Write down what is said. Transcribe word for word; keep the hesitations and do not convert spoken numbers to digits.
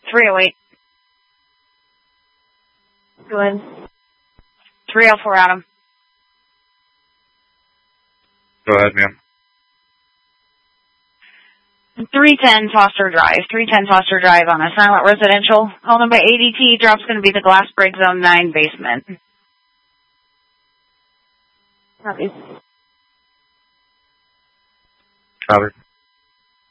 three oh eight. Go ahead. three oh four, Adam. Go ahead, ma'am. three ten Foster Drive. three ten Foster Drive on a silent residential. Call number A D T. Drop's going to be the glass break zone nine basement. Copy. Copy.